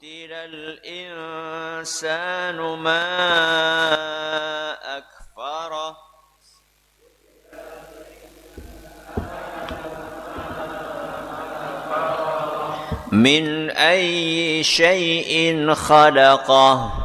قتل الإنسان ما أكفره من أي شيء خلقه